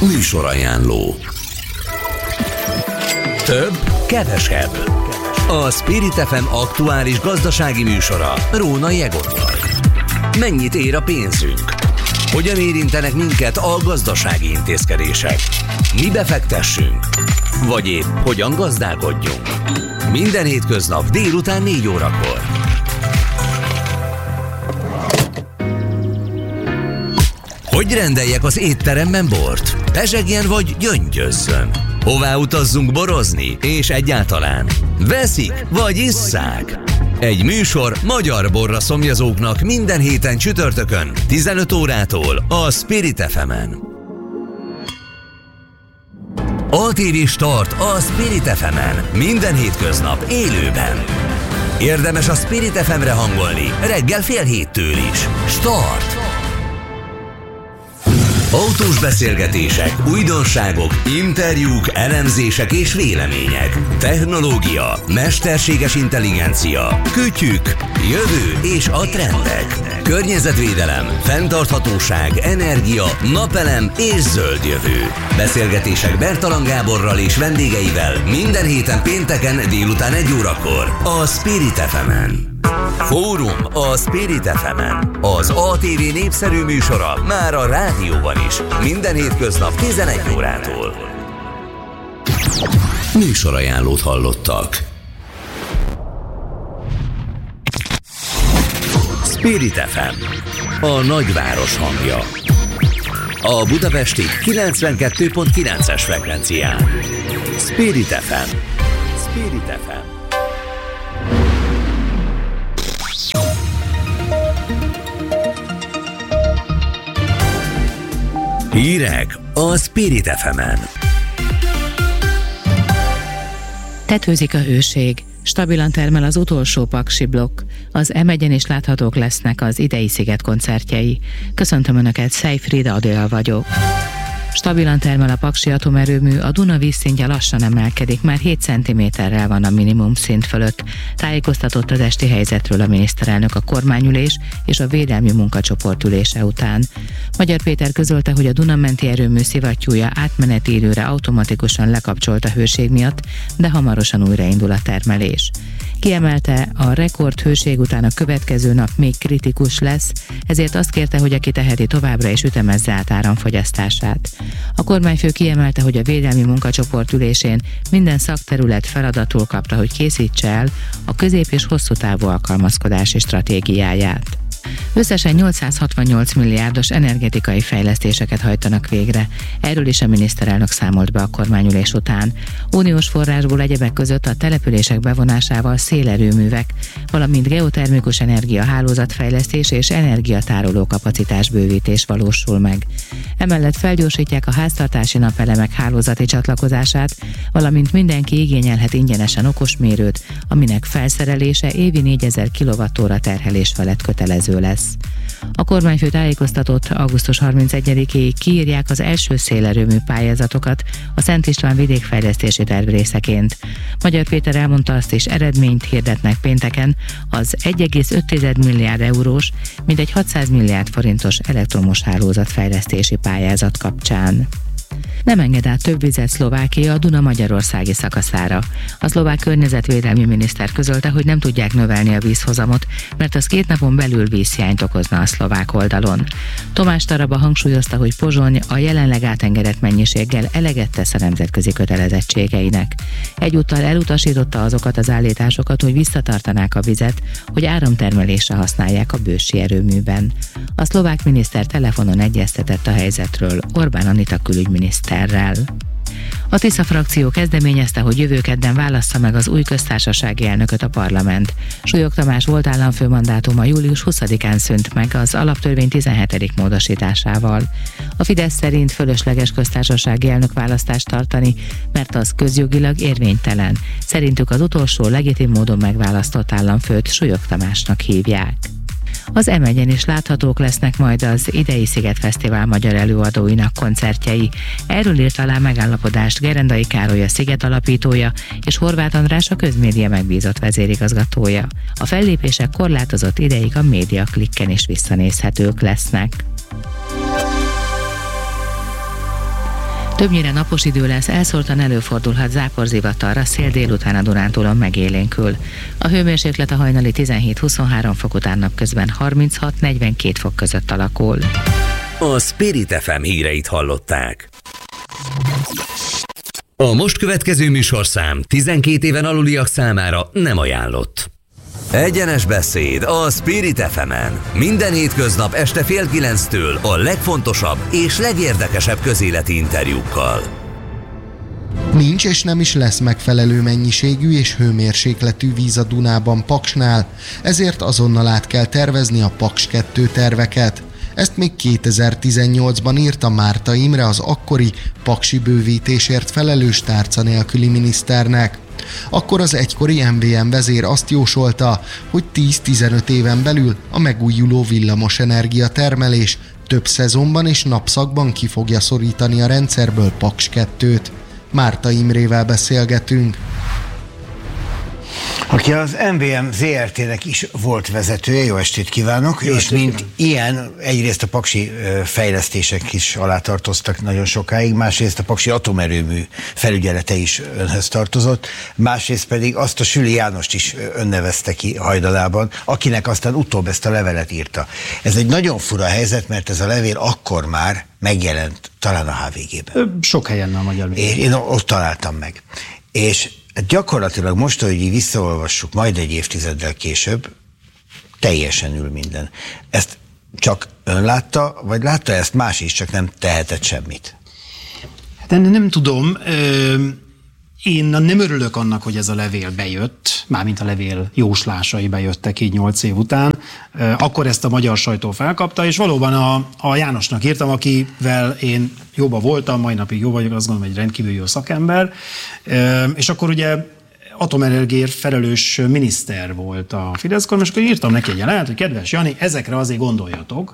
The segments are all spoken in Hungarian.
Műsorajánló. Több, kevesebb. A Spirit FM aktuális gazdasági műsora Rónai Egottal. Mennyit ér a pénzünk? Hogyan érintenek minket a gazdasági intézkedések? Mibe fektessünk? Vagy épp hogyan gazdálkodjunk? Minden hétköznap délután 4 órakor. Hogy rendeljek az étteremben bort? Pezsegjen vagy gyöngyözzön? Hová utazzunk borozni? És egyáltalán veszik vagy isszák? Egy műsor magyar borra szomjazóknak minden héten csütörtökön 15 órától a Spirit FM-en. ATV Start a Spirit FM-en minden hétköznap élőben. Érdemes a Spirit FM-re hangolni reggel 6:30 is. Start! Autós beszélgetések, újdonságok, interjúk, elemzések és vélemények. Technológia, mesterséges intelligencia, kütyük, jövő és a trendek. Környezetvédelem, fenntarthatóság, energia, napelem és zöld jövő. Beszélgetések Bertalan Gáborral és vendégeivel minden héten pénteken délután 1 órakor a Spirit FM-en. Fórum a Spirit FM-en. Az ATV népszerű műsora már a rádióban is. Minden hétköznap 11 órától. Műsorajánlót hallottak. Spirit FM, a nagyváros hangja. A budapesti 92.9-es frekvencián. Spirit FM. Spirit FM. Hírek a Spirit FM-en. Tetőzik a hőség, stabilan termel az utolsó paksi blokk, az M1-en is láthatók lesznek az idei Sziget koncertjei. Köszöntöm Önöket, Szejfrida Adél vagyok. Stabilan termel a paksi atomerőmű, a Duna vízszintje lassan emelkedik, már 7 cm-rel van a minimum szint fölött. Tájékoztatott az esti helyzetről a miniszterelnök a kormányülés és a védelmi munkacsoport ülése után. Magyar Péter közölte, hogy a Duna-menti erőmű szivattyúja átmeneti időre automatikusan lekapcsolt a hőség miatt, de hamarosan újraindul a termelés. Kiemelte, a rekord hőség után a következő nap még kritikus lesz, ezért azt kérte, hogy aki teheti továbbra is ütemezze át áramfogyasztását. A kormányfő kiemelte, hogy a védelmi munkacsoport ülésén minden szakterület feladatul kapta, hogy készítse el a közép- és hosszú távú alkalmazkodási stratégiáját. Összesen 868 milliárdos energetikai fejlesztéseket hajtanak végre. Erről is a miniszterelnök számolt be a kormányülés után. Uniós forrásból egyebek között a települések bevonásával szélerőművek, valamint geotermikus energiahálózatfejlesztés és energiatároló kapacitás bővítés valósul meg. Emellett felgyorsítják a háztartási napelemek hálózati csatlakozását, valamint mindenki igényelhet ingyenesen okosmérőt, aminek felszerelése évi 4000 kWh terhelés felett kötelező lesz. A kormányfő tájékoztatott, augusztus 31-ig kiírják az első szélerőmű pályázatokat a Szent István vidékfejlesztési terv részeként. Magyar Péter elmondta, azt is, eredményt hirdetnek pénteken az 1,5 milliárd eurós, mintegy 600 milliárd forintos elektromos hálózatfejlesztési pályázat kapcsán. Nem enged át több vizet Szlovákia a Duna magyarországi szakaszára. A szlovák környezetvédelmi miniszter közölte, hogy nem tudják növelni a vízhozamot, mert az 2 napon belül vízhiányt okozna a szlovák oldalon. Tomás Taraba hangsúlyozta, hogy Pozsony a jelenleg átengedett mennyiséggel eleget tesz a nemzetközi kötelezettségeinek. Egyúttal elutasította azokat az állításokat, hogy visszatartanák a vizet, hogy áramtermelésre használják a bőssi erőműben. A szlovák miniszter telefonon egyeztetett a helyzetről Orbán Anita külügyminiszterrel. A Tisza frakció kezdeményezte, hogy jövő kedden válassza meg az új köztársasági elnököt a parlament. Súlyog Tamás volt államfő mandátuma július 20-án szűnt meg az alaptörvény 17. módosításával. A Fidesz szerint fölösleges köztársasági elnök választást tartani, mert az közjogilag érvénytelen. Szerintük az utolsó legitim módon megválasztott államfőt Súlyog Tamásnak hívják. Az M1-en is láthatók lesznek majd az idei Szigetfesztivál magyar előadóinak koncertjei. Erről írt alá megállapodást Gerendai Károly, a Sziget alapítója, és Horváth András, a közmédia megbízott vezérigazgatója. A fellépések korlátozott ideig a Média Klikken is visszanézhetők lesznek. Többnyire napos idő lesz, elszórtan előfordulhat záporzivatarra, szél délután a Dunántúlon megélénkül. A hőmérséklet a hajnali 17-23 fok után napközben 36-42 fok között alakul. A Spirit FM híreit hallották. A most következő műsorszám 12 éven aluliak számára nem ajánlott. Egyenes beszéd a Spirit FM-en. Minden hétköznap este 8:30 a legfontosabb és legérdekesebb közéleti interjúkkal. Nincs és nem is lesz megfelelő mennyiségű és hőmérsékletű víz a Dunában Paksnál, ezért azonnal át kell tervezni a Paks 2 terveket. Ezt még 2018-ban írta Márta Imre, az akkori paksi bővítésért felelős tárca nélküli miniszternek. Akkor az egykori MVM vezér azt jósolta, hogy 10-15 éven belül a megújuló villamosenergia termelés több szezonban és napszakban ki fogja szorítani a rendszerből Paks 2-t. Márta Imrével beszélgetünk. Aki az MVM ZRT-nek is volt vezetője, jó estét kívánok, jó és estét mint kívánok. Ilyen egyrészt a paksi fejlesztések is alá tartoztak nagyon sokáig, másrészt a paksi atomerőmű felügyelete is önhöz tartozott, másrészt pedig azt a Süli Jánost is önnevezte ki Hajdalában, akinek aztán utóbb ezt a levelet írta. Ez egy nagyon fura helyzet, mert ez a levél akkor már megjelent, talán a HVG-ben. Sok helyen a magyar médiában. Én ott találtam meg. És gyakorlatilag most, hogy visszaolvassuk, majd egy évtizeddel később, teljesen ül minden. Ezt csak ön látta, vagy látta ezt más is, csak nem tehetett semmit? Hát nem tudom. Én nem örülök annak, hogy ez a levél bejött, mármint a levél jóslásai bejöttek így 8 év után. Akkor ezt a magyar sajtó felkapta, és valóban a Jánosnak írtam, akivel én jóba voltam, mai napig jó vagyok, azt gondolom, egy rendkívül jó szakember, és akkor ugye atomenergiáért felelős miniszter volt a Fidesz-kormány, és akkor írtam neki egy jelenet, hogy kedves Jani, ezekre azért gondoljatok,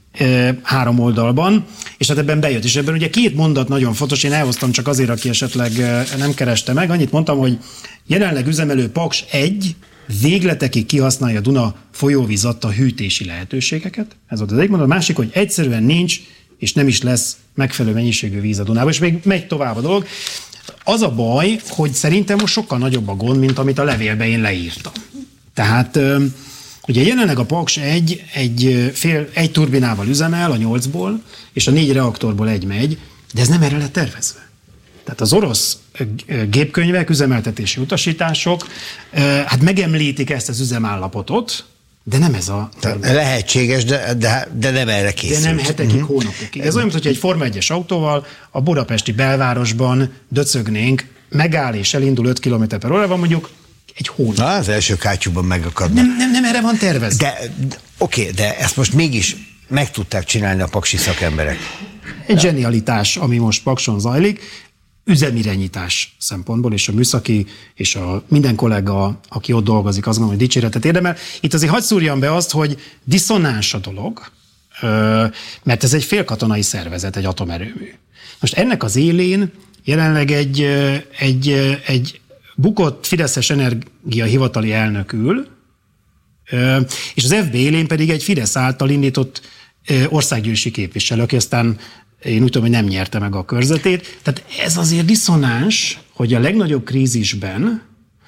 3 oldalban, és hát ebben bejött, és ebben ugye 2 mondat nagyon fontos, én elhoztam csak azért, aki esetleg nem kereste meg, annyit mondtam, hogy jelenleg üzemelő Paks 1 végletekig kihasználja a Duna folyóvíz adta hűtési lehetőségeket, ez volt az egyik mondat, a másik, hogy egyszerűen nincs, és nem is lesz megfelelő mennyiségű víz a Dunában, és még megy tovább a dolog. Az a baj, hogy szerintem most sokkal nagyobb a gond, mint amit a levélben én leírtam. Tehát ugye jelenleg a Paks 1 egy turbinával üzemel a 8-ból, és a 4 reaktorból 1 megy, de ez nem erre lett tervezve. Tehát az orosz gépkönyvek, üzemeltetési utasítások, hát megemlítik ezt az üzemállapotot, de nem ez a... Lehetséges, de nem erre készült. De nem hetekig, hónapokig. Ez olyan, mintha egy Forma 1-es autóval a budapesti belvárosban döcögnénk, megáll és elindul 5 km/h, mondjuk egy hónap. Na, az első kátyúban megakadnak. Nem erre van tervezve. De ezt most mégis meg tudták csinálni a paksi szakemberek. Egy zsenialitás, ami most Pakson zajlik, üzemirányítás szempontból, és a műszaki, és a minden kollega, aki ott dolgozik, azt gondolom, hogy dicséretet érdemel. Itt azért hadd szúrjam be azt, hogy diszonáns a dolog, mert ez egy félkatonai szervezet, egy atomerőmű. Most ennek az élén jelenleg egy bukott fideszes energiahivatali elnök ül, és az FB élén pedig egy Fidesz által indított országgyűlési képviselő, aki aztán én úgy tudom, hogy nem nyerte meg a körzetét. Tehát ez azért diszonáns, hogy a legnagyobb krízisben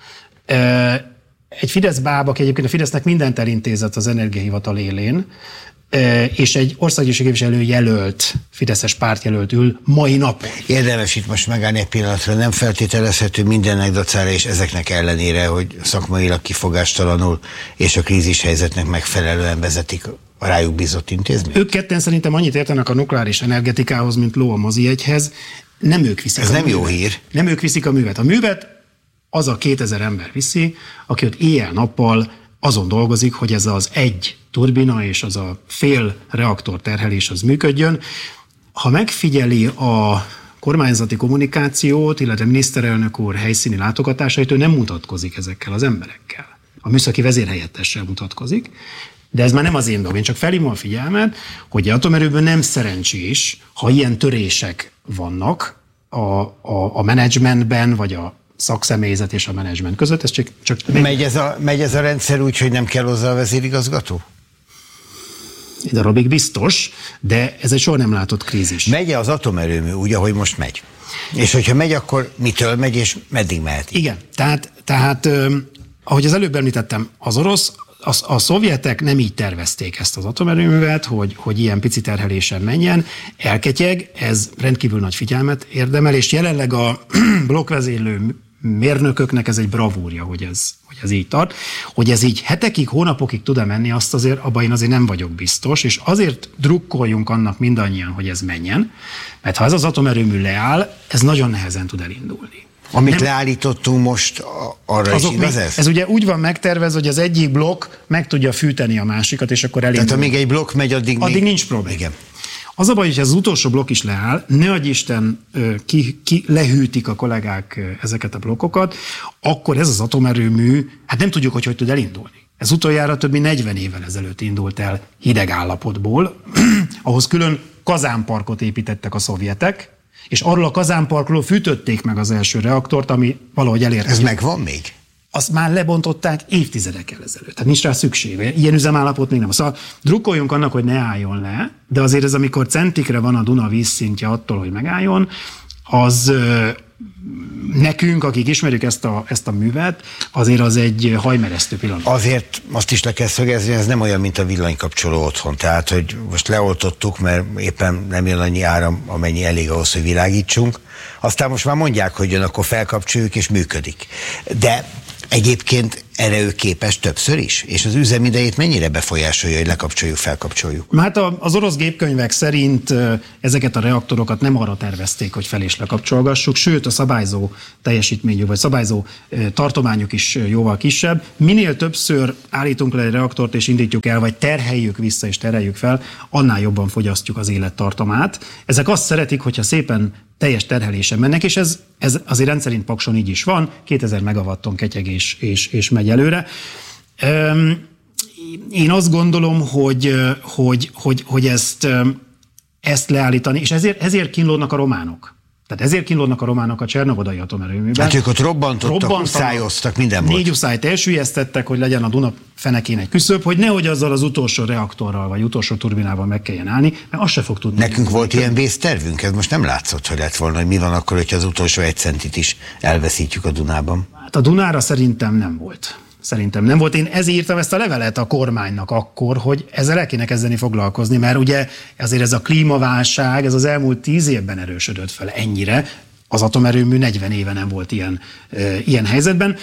egy Fidesz báb, aki egyébként a Fidesznek mindent elintézett az energiahivatal élén, és egy országgyűlési képviselő jelölt, fideszes pártjelölt ül mai napon. Érdemes itt most megállni egy pillanatra, nem feltételezhető mindennek dacára és ezeknek ellenére, hogy szakmailag kifogástalanul és a krízishelyzetnek megfelelően vezetik a rájuk bízott intézmény? Ők ketten szerintem annyit értenek a nukleáris energetikához, mint ló a mozijegyhez. Nem ők viszik. Ez nem jó hír. Nem ők viszik a művet. A művet az a 2000 ember viszi, aki ott éjjel-nappal azon dolgozik, hogy ez az egy turbina és az a fél reaktor terhelés az működjön. Ha megfigyeli a kormányzati kommunikációt, illetve miniszterelnök úr helyszíni látogatásait, ő nem mutatkozik ezekkel az emberekkel. A műszaki vezérhelyettessel mutatkozik, de ez már nem az én dolgom. Én csak felhívom a figyelmet, hogy az atomerőből nem szerencsés, ha ilyen törések vannak a menedzsmentben, vagy a szakszemélyzet és a menedzsment között. Ez csak megy ez a rendszer úgy, hogy nem kell hozzá a vezérigazgató? egy darabig biztos, de ez egy soha nem látott krízis. Megy az atomerőmű úgy, ahogy most megy? És hogyha megy, akkor mitől megy, és meddig mehet? Igen, tehát ahogy az előbb említettem, a szovjetek nem így tervezték ezt az atomerőművet, hogy ilyen pici terhelésen menjen, elketyeg, ez rendkívül nagy figyelmet érdemel, és jelenleg a blokkvezérlő mérnököknek ez egy bravúrja, hogy ez így tart. Hogy ez így hetekig, hónapokig tud-e menni, abban én azért nem vagyok biztos, és azért drukkoljunk annak mindannyian, hogy ez menjen, mert ha ez az atomerőmű leáll, ez nagyon nehezen tud elindulni. Amit leállítottunk most, arra is igaz ez? Ez ugye úgy van megtervezve, hogy az egyik blokk meg tudja fűteni a másikat, és akkor elindul. Tehát amíg egy blokk megy, addig nincs probléma. Igen. Az a baj, hogy az utolsó blokk is leáll, ne adj Isten, lehűtik a kollégák ezeket a blokkokat, akkor ez az atomerőmű, hát nem tudjuk, hogy tud elindulni. Ez utoljára több mint 40 évvel ezelőtt indult el hideg állapotból, ahhoz külön kazánparkot építettek a szovjetek, és arról a kazánparkról fűtötték meg az első reaktort, ami valahogy elérte. Ez megvan még? Azt már lebontották évtizedekkel ezelőtt. Tehát nincs rá szükség. Ilyen üzemállapot még nem. Szóval drukkoljunk annak, hogy ne álljon le, de azért ez, amikor centikre van a Duna vízszintje attól, hogy megálljon, az nekünk, akik ismerjük ezt a művet, azért az egy hajmeresztő pillanat. Azért azt is le kell szögezni, ez nem olyan, mint a villanykapcsoló otthon. Tehát, hogy most leoltottuk, mert éppen nem jön annyi áram, amennyi elég ahhoz, hogy világítsunk. Aztán most már mondják, hogy jön, akkor felkapcsoljuk, és működik. De egyébként erre ő képes többször is? És az üzemidejét mennyire befolyásolja, hogy lekapcsoljuk, felkapcsoljuk? Hát az orosz gépkönyvek szerint ezeket a reaktorokat nem arra tervezték, hogy fel és lekapcsolgassuk, sőt a szabályzó teljesítményük, vagy szabályzó tartományuk is jóval kisebb. Minél többször állítunk le egy reaktort és indítjuk el, vagy terheljük vissza és terheljük fel, annál jobban fogyasztjuk az élettartamát. Ezek azt szeretik, hogyha szépen teljes terhelésen mennek, és ez azért rendszerint Pakson így is van, 2000 megawatton ketyeg és megy előre. Én azt gondolom, hogy ezt leállítani, és ezért kínlódnak a románok. Tehát ezért kínlódnak a románok a Csernovodai atomerőműben. Hát ők ott robbantottak, uszályoztak, minden volt. 4 uszályt elsüllyesztettek, hogy legyen a Duna fenekén egy küszöb, hogy nehogy azzal az utolsó reaktorral, vagy utolsó turbinával meg kelljen állni, mert azt se fog tudni. Nekünk volt ilyen vésztervünk, ez most nem látszott, hogy lett volna, hogy mi van akkor, hogyha az utolsó 1 centit is elveszítjük a Dunában. Hát a Dunára szerintem nem volt. Én ezért írtam ezt a levelet a kormánynak akkor, hogy ezzel el kéne kezdeni foglalkozni, mert ugye azért ez a klímaválság, ez az elmúlt 10 évben erősödött fel ennyire, az atomerőmű 40 éve nem volt ilyen helyzetben.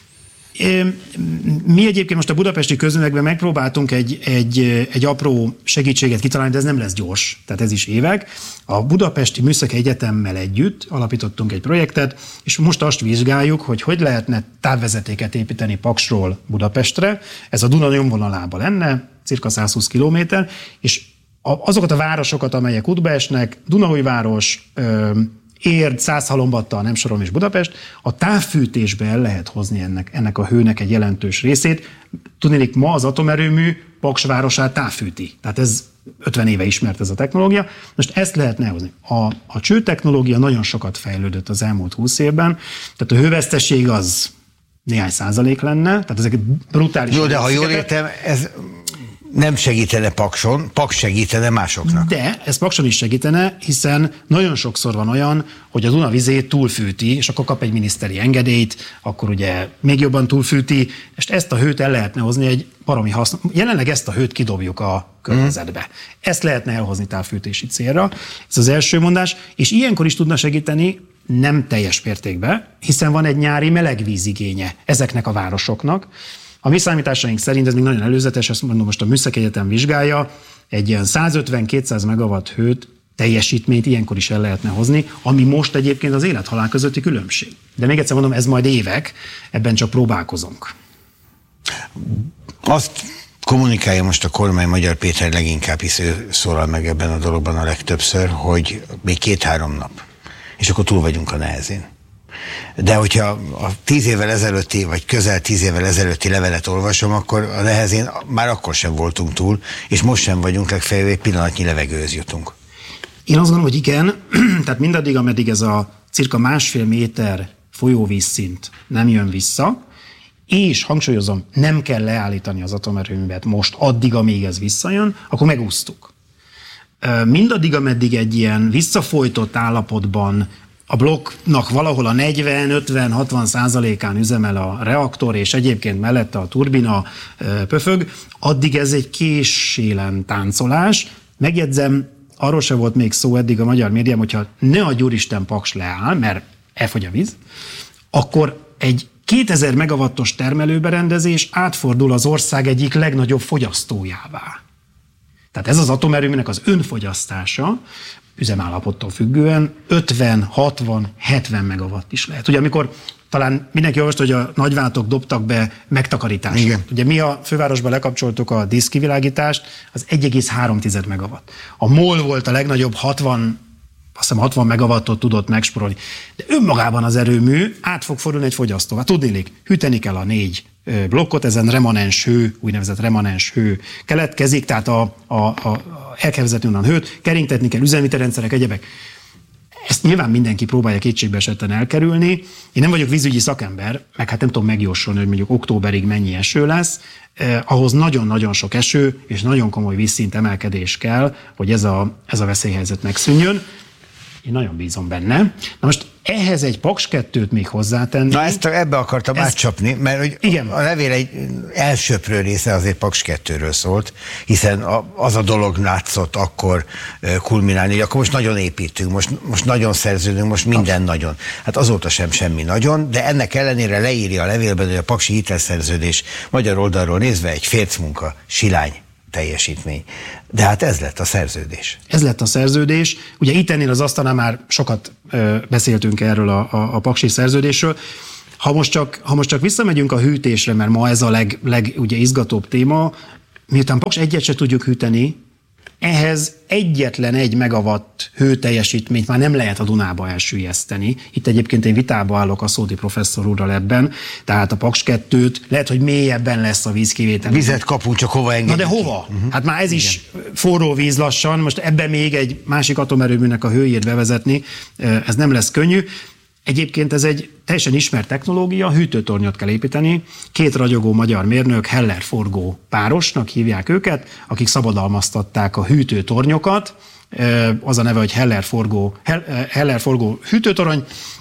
Mi egyébként most a budapesti közművekben megpróbáltunk egy apró segítséget kitalálni, de ez nem lesz gyors, tehát ez is évek. A Budapesti Műszaki Egyetemmel együtt alapítottunk egy projektet, és most azt vizsgáljuk, hogy lehetne távvezetéket építeni Paksról Budapestre. Ez a Duna nyomvonalába lenne, cirka 120 kilométer, és azokat a városokat, amelyek útba esnek, Dunaújváros, Érd, Szászhalombatta, nem sorolom, és Budapest, a távfűtésbe el lehet hozni ennek a hőnek egy jelentős részét. Tudnélik, ma az atomerőmű Paks városát távfűti. Tehát ez 50 éve ismert ez a technológia. Most ezt lehetne hozni. A csőtechnológia nagyon sokat fejlődött az elmúlt 20 évben, tehát a hővesztesség az néhány százalék lenne, tehát ezek brutális. Jó, de ha jól értem, ez nem segítene Pakson, Paks segítene másoknak. De ez Pakson is segítene, hiszen nagyon sokszor van olyan, hogy a Duna vizét túlfűti, és akkor kap egy miniszteri engedélyt, akkor ugye még jobban túlfűti, és ezt a hőt el lehetne hozni egy baromi hasznos. Jelenleg ezt a hőt kidobjuk a környezetbe. Ezt lehetne elhozni távfűtési célra. Ez az első mondás, és ilyenkor is tudna segíteni, nem teljes mértékben, hiszen van egy nyári melegvízigénye ezeknek a városoknak. A mi számításaink szerint, ez még nagyon előzetes, ezt mondom, most a Műszaki Egyetem vizsgálja, egy ilyen 150-200 megawatt hőt teljesítményt ilyenkor is el lehetne hozni, ami most egyébként az élet-halál közötti különbség. De még egyszer mondom, ez majd évek, ebben csak próbálkozunk. Azt kommunikálja most a kormány, Magyar Péter leginkább, hisz ő szólal meg ebben a dologban a legtöbbször, hogy még 2-3 nap, és akkor túl vagyunk a nehezén. De hogyha a 10 évvel ezelőtti, vagy közel 10 évvel ezelőtti levelet olvasom, akkor a nehezén már akkor sem voltunk túl, és most sem vagyunk, legfeljebb egy pillanatnyi levegőhöz jutunk. Én azt gondolom, hogy igen, tehát mindaddig, ameddig ez a cirka 1,5 méter folyóvízszint nem jön vissza, és hangsúlyozom, nem kell leállítani az atomerőművet most addig, amíg ez visszajön, akkor megúsztuk. Mindaddig, ameddig egy ilyen visszafolytott állapotban a blokknak valahol a 40-50-60%-án üzemel a reaktor, és egyébként mellette a turbina pöfög, addig ez egy késsélem táncolás. Megjegyzem, arról se volt még szó eddig a magyar médiában, hogyha ne adj úristen Paks leáll, mert elfogy a víz, akkor egy 2000 megawattos termelőberendezés átfordul az ország egyik legnagyobb fogyasztójává. Tehát ez az atomerőműnek az önfogyasztása üzemállapottól függően 50, 60, 70 megawatt is lehet. Ugye amikor talán mindenki olvasta, hogy a nagyvállalatok dobtak be megtakarítást. Igen. Ugye mi a fővárosban lekapcsoltuk a díszkivilágítást, az 1,3 megawatt. A MOL volt a legnagyobb, 60 megawattot tudott megsporolni. De önmagában az erőmű át fog fordulni egy fogyasztóvá. Tudniillik, hűteni kell a 4 blokkot, ezen remanens hő, úgynevezett remanens hő keletkezik, tehát el kell vezetni onnan hőt, keringtetni kell üzemvitelrendszerek, egyebek. Ezt nyilván mindenki próbálja kétségbeesetten elkerülni. Én nem vagyok vízügyi szakember, meg hát nem tudom megjósolni, hogy mondjuk októberig mennyi eső lesz. Ahhoz nagyon-nagyon sok eső és nagyon komoly vízszint emelkedés kell, hogy ez a veszélyhelyzet megszűnjön. Én nagyon bízom benne. Na most ehhez egy Paks 2-t még hozzátenni. Na ebbe akartam átcsapni, mert hogy igen. A levél egy elsöprő része azért Paks 2-ről szólt, hiszen az a dolog látszott akkor kulminálni, hogy akkor most nagyon építünk, most nagyon szerződünk, most minden nagyon. Hát azóta sem semmi nagyon, de ennek ellenére leírja a levélben, hogy a paksi hitelszerződés magyar oldalról nézve egy fércmunka, silány teljesítmény. De hát ez lett a szerződés. Ez lett a szerződés. Ugye itt ennél az asztalnál már sokat beszéltünk erről a paksi szerződésről. Ha most csak visszamegyünk a hűtésre, mert ma ez a ugye izgatóbb téma, miután Paks 1-et se tudjuk hűteni, ehhez egyetlen 1 megawatt hőteljesítményt már nem lehet a Dunába elsüllyeszteni. Itt egyébként én vitába állok a Szódi professzor úrral ebben, tehát a Paks 2-t lehet, hogy mélyebben lesz a vízkivétel. Vizet kapunk, csak hova engedjük. Na de hova? Hát már ez is forró víz lassan, most ebben még egy másik atomerőműnek a hőjét bevezetni, ez nem lesz könnyű. Egyébként ez egy teljesen ismert technológia, hűtőtornyot kell építeni. 2 ragyogó magyar mérnök, Heller-Forgó párosnak hívják őket, akik szabadalmaztatták a hűtőtornyokat. Az a neve, hogy Heller-Forgó hűtőtorony.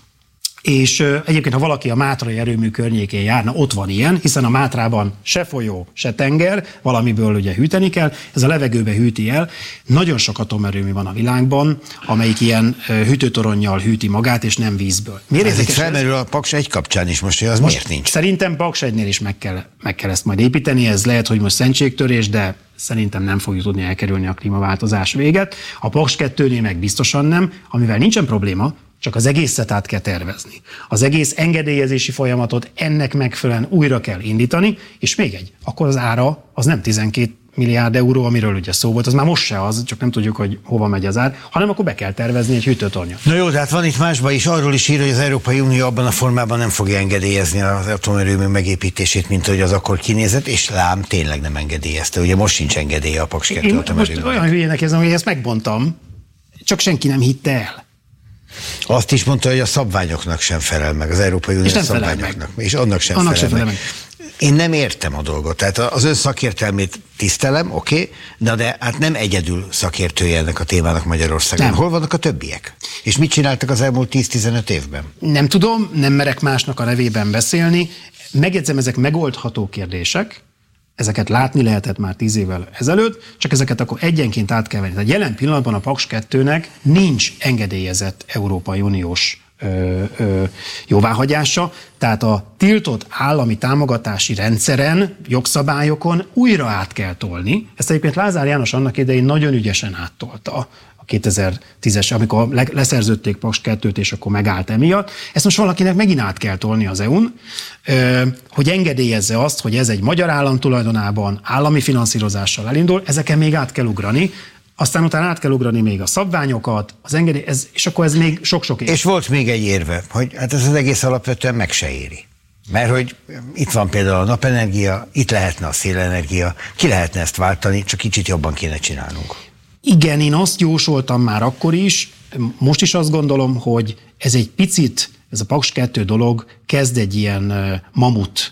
És egyébként, ha valaki a mátrai erőmű környékén járna, ott van ilyen, hiszen a Mátrában se folyó, se tenger, valamiből ugye hűteni kell, ez a levegőbe hűti el. Nagyon sok atomerőmű van a világban, amelyik ilyen hűtőtoronnyal hűti magát, és nem vízből. Miért ez felmerül a Paks 1 kapcsán is most, hogy az miért nincs? Szerintem Paks 1-nél is meg kell ezt majd építeni, ez lehet, hogy most szentségtörés, de szerintem nem fogjuk tudni elkerülni a klímaváltozás véget. A Paks 2-nél meg biztosan nem, amivel nincsen probléma, csak az egészet át kell tervezni. Az egész engedélyezési folyamatot ennek megfelelően újra kell indítani, és még akkor az ára az nem 12 milliárd euró, amiről ugye szó volt, az már most se az, csak nem tudjuk, hogy hova megy az ár, hanem akkor be kell tervezni egy hűtőtornyot. Na jó, de hát van itt másban is, arról is ír, hogy az Európai Unió abban a formában nem fogja engedélyezni az atomerőmű megépítését, mint hogy az akkor kinézett, és lám tényleg nem engedélyezte. Ugye most sincs engedélye a Paks 2 atomerőműnek. Most olyan hülyének érzem, hogy ezt megbontam, csak senki nem hitte el. Azt is mondta, hogy a szabványoknak sem felel meg, az Európai Unió szabványoknak. És annak sem felel meg. Én nem értem a dolgot. Tehát az ön szakértelmét tisztelem, oké, de hát nem egyedül szakértője ennek a témának Magyarországon. Hol vannak a többiek? És mit csináltak az elmúlt 10-15 évben? Nem tudom, nem merek másnak a nevében beszélni. Megjegyzem, ezek megoldható kérdések. Ezeket látni lehetett már 10 évvel ezelőtt, csak ezeket akkor egyenként át kell venni. Tehát jelen pillanatban a Paks 2-nek nincs engedélyezett Európai Uniós jóváhagyása, tehát a tiltott állami támogatási rendszeren, jogszabályokon újra át kell tolni. Ezt egyébként Lázár János annak idején nagyon ügyesen áttolta. 2010-es, amikor leszerződték Paks 2-t, és akkor megállt emiatt. Ezt most valakinek megint át kell tolni az EU-n, hogy engedélyezze azt, hogy ez egy magyar állam tulajdonában állami finanszírozással elindul, ezeken még át kell ugrani, aztán utána át kell ugrani még a szabványokat, az engedély, és akkor ez még sok-sok év. És volt még egy érve, hogy hát ez az egész alapvetően meg se éri. Mert hogy itt van például a napenergia, itt lehetne a szélenergia, ki lehetne ezt váltani, csak kicsit jobban kéne csinálnunk. Igen, én azt jósoltam már akkor is, most is azt gondolom, hogy ez egy picit, ez a Paks 2 dolog kezd egy ilyen mamut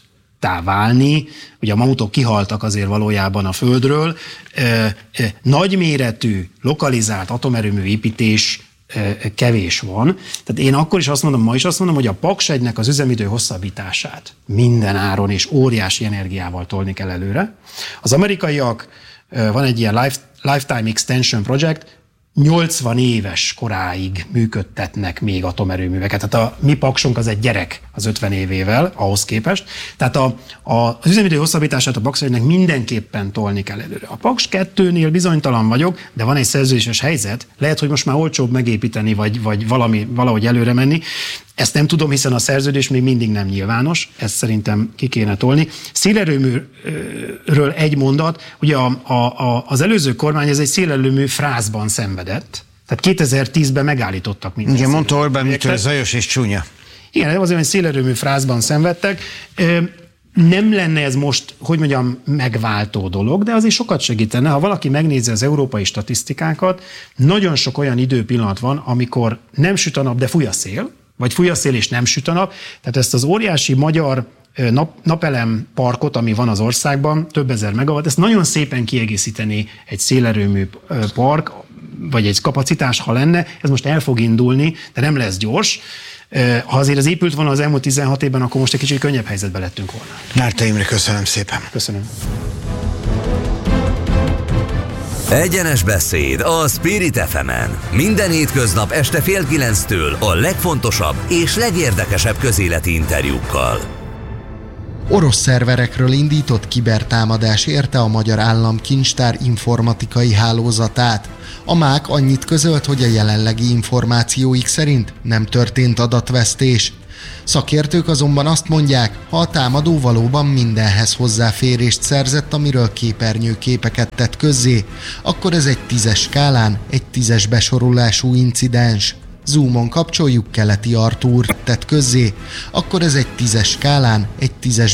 válni, ugye a mamutok kihaltak azért valójában a Földről, nagyméretű, lokalizált atomerőmű építés kevés van. Tehát én akkor is azt mondom, ma is azt mondom, hogy a Paks 1-nek az üzemidő hosszabbítását minden áron és óriási energiával tolni kell előre. Az amerikaiak, van egy ilyen Lifetime Extension Project, 80 éves koráig működtetnek még atomerőműveket. Tehát a mi Paksunk az egy gyerek az 50 évével ahhoz képest. Tehát az üzemidő hosszabbítását a Paks 1-nek mindenképpen tolni kell előre. A Paks 2-nél bizonytalan vagyok, de van egy szerződéses helyzet. Lehet, hogy most már olcsóbb megépíteni, vagy valahogy előre menni. Ezt nem tudom, hiszen a szerződés még mindig nem nyilvános, ezt szerintem ki kéne tolni. Szélerőműről egy mondat, ugye az előző kormány ez egy szélerőmű frázban szenvedett, tehát 2010-ben megállítottak minden. Igen, mondta Orbán, mitől zajos és csúnya. Igen, azért egy szélerőmű frázban szenvedtek. Nem lenne ez most, hogy mondjam, megváltó dolog, de azért sokat segítene. Ha valaki megnézi az európai statisztikákat, nagyon sok olyan időpillanat van, amikor nem süt a nap, de fúj a szél, vagy fúj a szél és nem süt a nap. Tehát ezt az óriási magyar napelem parkot, ami van az országban, több ezer megawatt, ezt nagyon szépen kiegészíteni egy szélerőmű park, vagy egy kapacitás, ha lenne. Ez most el fog indulni, de nem lesz gyors. Ha azért az épült volna az elmúlt 16 évben, akkor most egy kicsit könnyebb helyzetbe lettünk volna. Nárta Imre, köszönöm szépen. Köszönöm. Egyenes beszéd a Spirit FM-en. Minden hétköznap este 8:30 a legfontosabb és legérdekesebb közéleti interjúkkal. Orosz szerverekről indított kibertámadás érte a magyar állam kincstár informatikai hálózatát. A MÁK annyit közölt, hogy a jelenlegi információik szerint nem történt adatvesztés. Szakértők azonban azt mondják, ha a támadó valóban mindenhez hozzáférést szerzett, amiről képernyőképeket tett közzé, akkor ez egy 10-es skálán egy 10-es besorolású incidens. Zoomon kapcsoljuk Keleti Artúr tett közzé, akkor ez egy 10-es skálán egy 10-es